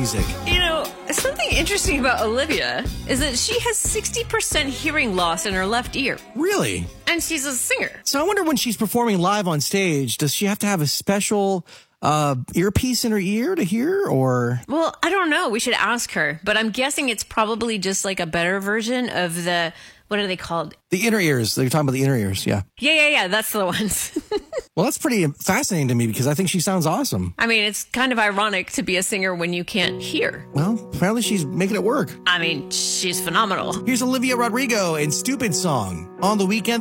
music. You know, something interesting about Olivia is that she has 60% hearing loss in her left ear. Really? And she's a singer. So I wonder when she's performing live on stage, does she have to have a special earpiece in her ear to hear, or? Well, I don't know. We should ask her. But I'm guessing it's probably just like a better version of the, what are they called? The inner ears. They're talking about the inner ears, yeah. Yeah. That's the ones. Well, that's pretty fascinating to me because I think she sounds awesome. I mean, it's kind of ironic to be a singer when you can't hear. Well, apparently she's making it work. I mean, she's phenomenal. Here's Olivia Rodrigo and Stupid Song on The Weekend.